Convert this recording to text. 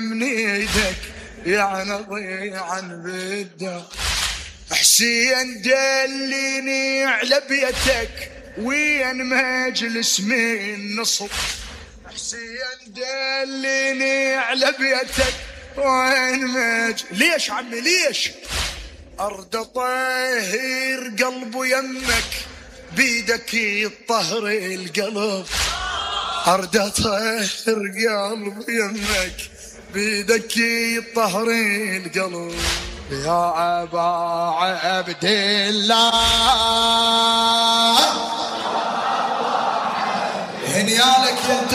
من ايدك يا نضي عن بده. حسين دليني على بيتك وين مجلس من نصب. حسين دليني على بيتك وين ليش عمي ليش؟ أرد طهر قلبه يمك بيدك يطهر القلب. أرد طهر قلبه يمك بيدك يطهر القلب. يا أبا عبد الله هنيالك